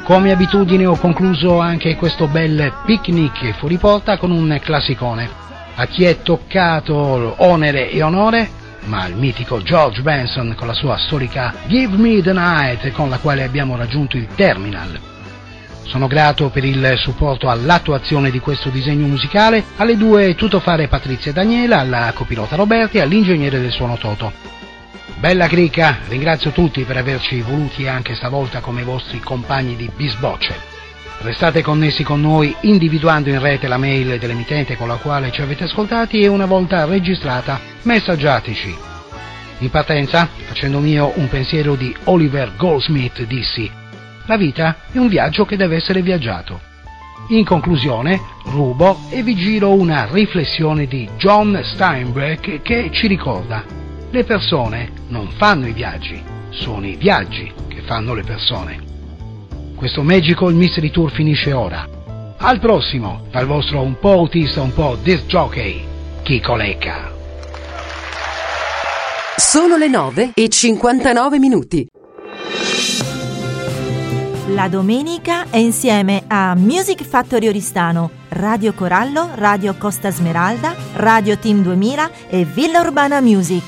Come abitudine ho concluso anche questo bel picnic fuori porta con un classicone. A chi è toccato onere e onore? Ma il mitico George Benson con la sua storica Give Me the Night, con la quale abbiamo raggiunto il terminal. Sono grato per il supporto all'attuazione di questo disegno musicale alle due tutofare Patrizia e Daniela, alla copilota Roberti e all'ingegnere del suono Toto. Bella cricca, ringrazio tutti per averci voluti anche stavolta come vostri compagni di bisbocce. Restate connessi con noi individuando in rete la mail dell'emittente con la quale ci avete ascoltati e una volta registrata messaggiateci. In partenza, facendo mio un pensiero di Oliver Goldsmith, dissi: la vita è un viaggio che deve essere viaggiato. In conclusione, rubo e vi giro una riflessione di John Steinbeck che ci ricorda: le persone non fanno i viaggi, sono i viaggi che fanno le persone. Questo Magical Mystery Tour finisce ora. Al prossimo, dal vostro un po' autista, un po' disc jockey, Chico Lecca. Sono le 9:59. La domenica è insieme a Music Factory Oristano, Radio Corallo, Radio Costa Smeralda, Radio Team 2000 e Villa Urbana Music.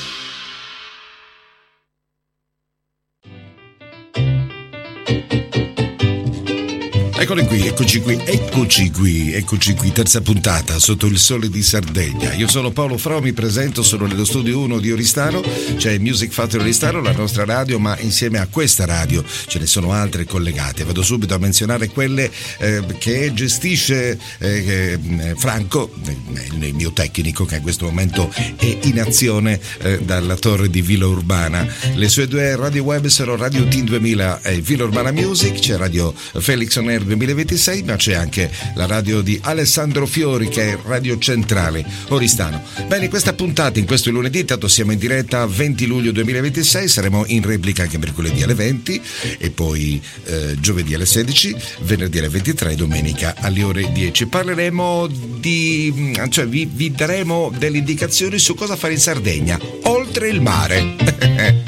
Eccoci qui, terza puntata sotto il sole di Sardegna. Io sono Paolo Fro, mi presento, sono nello studio 1 di Oristano, c'è Music Factory Oristano, la nostra radio, ma insieme a questa radio ce ne sono altre collegate. Vado subito a menzionare quelle che gestisce Franco, il mio tecnico che in questo momento è in azione dalla torre di Villa Urbana. Le sue due radio web sono Radio Team 2000 e Villa Urbana Music, c'è Radio Felix On Air 2026, ma c'è anche la radio di Alessandro Fiori che è Radio Centrale Oristano. Bene, questa puntata, in questo lunedì, tanto siamo in diretta 20 luglio 2026, saremo in replica anche mercoledì alle 20 e poi giovedì alle 16, venerdì alle 23 e domenica alle ore 10. Parleremo vi daremo delle indicazioni su cosa fare in Sardegna, oltre il mare.